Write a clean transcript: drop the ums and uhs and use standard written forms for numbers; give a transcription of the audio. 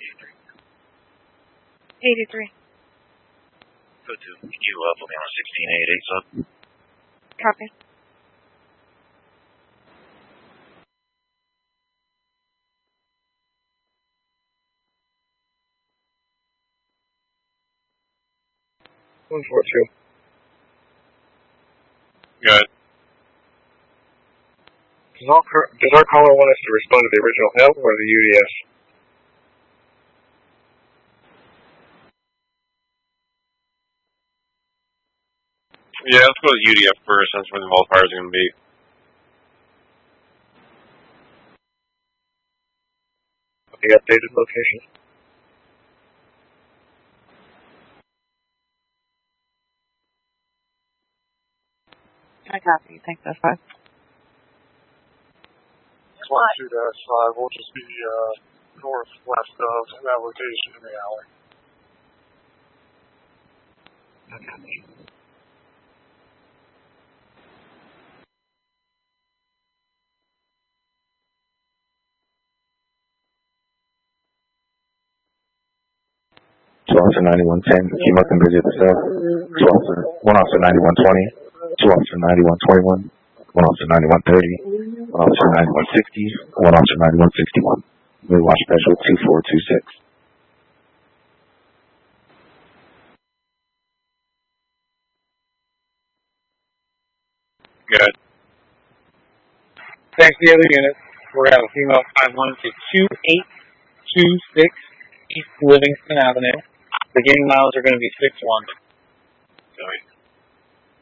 83. Go to EQ up, we'll be on 1688 sub. Copy. Good. Does our caller want us to respond to the original help or the UDS? Yeah, let's go to UDF first. That's where the wildfires are going to be. The updated location. I copy. Thanks, that's fine. 22-5 will just be northwest of that location in the alley. Okay. Two officer 9110, keep up and busy at the south. One officer 9120, two officer 9121, one officer 9130, one officer 9160, one officer 9161. We watch special 2426. Good. Thanks to the other units. We're at female 51 to 2826 East Livingston Avenue. Beginning miles are going to be 61. Sorry.